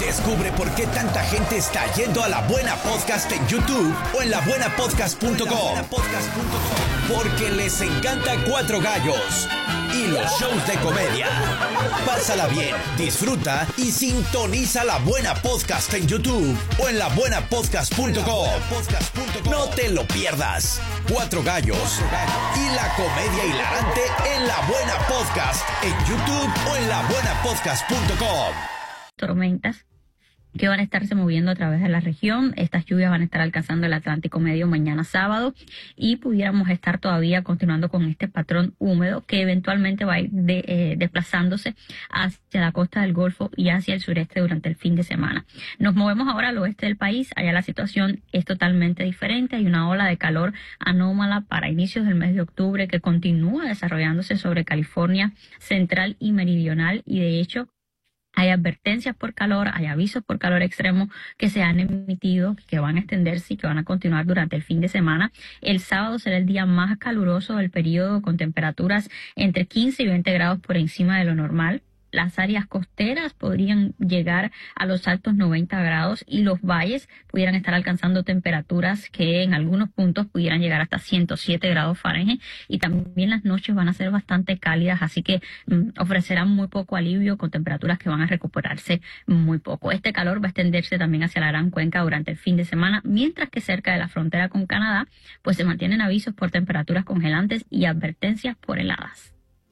Descubre por qué tanta gente está yendo a La Buena Podcast en YouTube o en labuenapodcast.com. Porque les encanta Cuatro Gallos y los shows de comedia. Pásala bien, disfruta y sintoniza La Buena Podcast en YouTube o en labuenapodcast.com. No te lo pierdas. Cuatro Gallos y la comedia hilarante en La Buena Podcast en YouTube o en labuenapodcast.com. Tormentas que van a estarse moviendo a través de la región. Estas lluvias van a estar alcanzando el Atlántico Medio mañana sábado y pudiéramos estar todavía continuando con este patrón húmedo que eventualmente va a ir desplazándose hacia la costa del Golfo y hacia el sureste durante el fin de semana. Nos movemos ahora al oeste del país. Allá la situación es totalmente diferente. Hay una ola de calor anómala para inicios del mes de octubre que continúa desarrollándose sobre California central y meridional, y de hecho hay advertencias por calor, hay avisos por calor extremo que se han emitido, que van a extenderse y que van a continuar durante el fin de semana. El sábado será el día más caluroso del periodo, con temperaturas entre 15 y 20 grados por encima de lo normal. Las áreas costeras podrían llegar a los altos 90 grados y los valles pudieran estar alcanzando temperaturas que en algunos puntos pudieran llegar hasta 107 grados Fahrenheit, y también las noches van a ser bastante cálidas, así que ofrecerán muy poco alivio, con temperaturas que van a recuperarse muy poco. Este calor va a extenderse también hacia la Gran Cuenca durante el fin de semana, mientras que cerca de la frontera con Canadá pues se mantienen avisos por temperaturas congelantes y advertencias por heladas.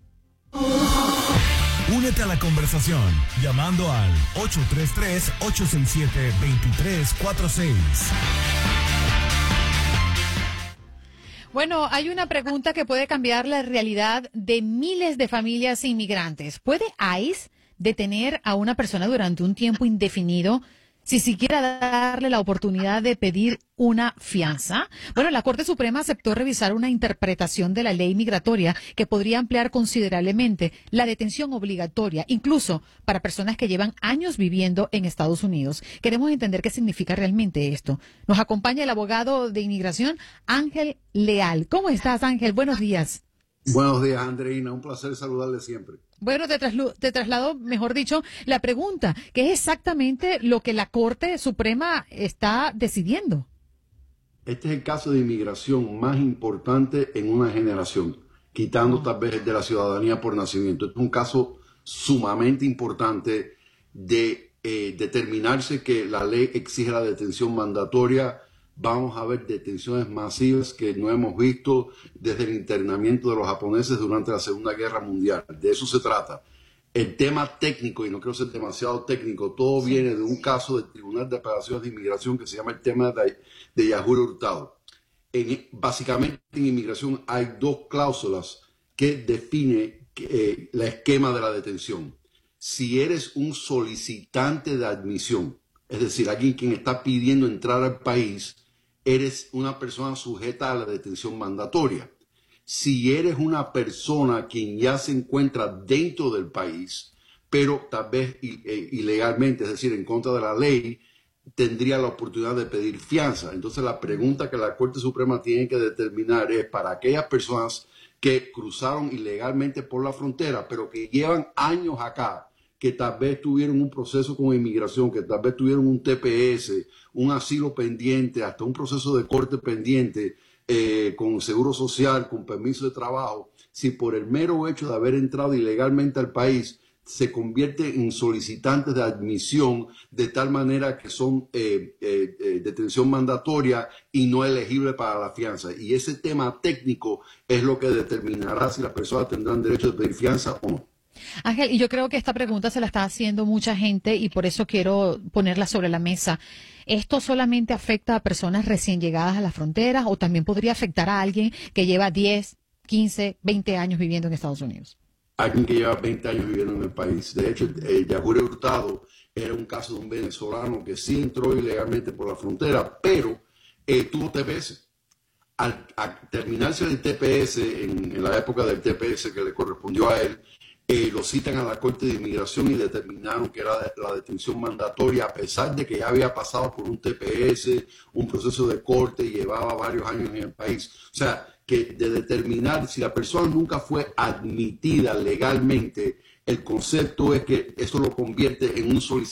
Únete a la conversación llamando al 833-867-2346. Bueno, hay una pregunta que puede cambiar la realidad de miles de familias inmigrantes. ¿Puede ICE detener a una persona durante un tiempo indefinido si siquiera darle la oportunidad de pedir una fianza? Bueno, la Corte Suprema aceptó revisar una interpretación de la ley migratoria que podría ampliar considerablemente la detención obligatoria, incluso para personas que llevan años viviendo en Estados Unidos. Queremos entender qué significa realmente esto. Nos acompaña el abogado de inmigración, Ángel Leal. ¿Cómo estás, Ángel? Buenos días. Buenos días, Andreina. Un placer saludarle siempre. Bueno, te traslado, mejor dicho, la pregunta, ¿qué es exactamente lo que la Corte Suprema está decidiendo? Este es el caso de inmigración más importante en una generación, quitando tal vez el de la ciudadanía por nacimiento. Este es un caso sumamente importante de determinarse que la ley exige la detención mandatoria. Vamos a ver detenciones masivas que no hemos visto desde el internamiento de los japoneses durante la Segunda Guerra Mundial. De eso se trata. El tema técnico, y no quiero ser demasiado técnico, todo viene de un caso del Tribunal de Apelaciones de Inmigración que se llama el tema de Yajuro Hurtado. Básicamente en inmigración hay dos cláusulas que definen el esquema de la detención. Si eres un solicitante de admisión, es decir, alguien quien está pidiendo entrar al país, eres una persona sujeta a la detención mandatoria. Si eres una persona quien ya se encuentra dentro del país, pero tal vez ilegalmente, es decir, en contra de la ley, tendría la oportunidad de pedir fianza. Entonces la pregunta que la Corte Suprema tiene que determinar es para aquellas personas que cruzaron ilegalmente por la frontera, pero que llevan años acá, que tal vez tuvieron un proceso con inmigración, que tal vez tuvieron un TPS, un asilo pendiente, hasta un proceso de corte pendiente, con seguro social, con permiso de trabajo. Si por el mero hecho de haber entrado ilegalmente al país se convierte en solicitantes de admisión, de tal manera que son detención mandatoria y no elegible para la fianza. Y ese tema técnico es lo que determinará si las personas tendrán derecho de pedir fianza o no. Ángel, y yo creo que esta pregunta se la está haciendo mucha gente y por eso quiero ponerla sobre la mesa. ¿Esto solamente afecta a personas recién llegadas a las fronteras o también podría afectar a alguien que lleva 10, 15, 20 años viviendo en Estados Unidos? Alguien que lleva 20 años viviendo en el país. De hecho, Yajuro Hurtado era un caso de un venezolano que sí entró ilegalmente por la frontera, pero tuvo TPS. Al terminarse el TPS, en la época del TPS que le correspondió a él, lo citan a la Corte de Inmigración y determinaron que era la detención mandatoria, a pesar de que ya había pasado por un TPS, un proceso de corte y llevaba varios años en el país. O sea, que de determinar si la persona nunca fue admitida legalmente, el concepto es que eso lo convierte en un solicitante